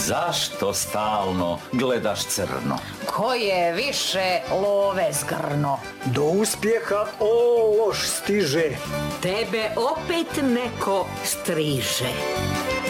Zašto stalno gledaš crno? Ko je više love zgrno? Do uspjeha ološ stiže. Tebe opet neko striže.